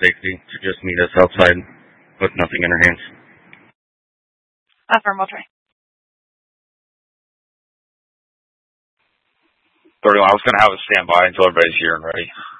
safety to just meet us outside with nothing in her hands. Affirm, we'll try. 31, I was going to have a standby until everybody's here and ready.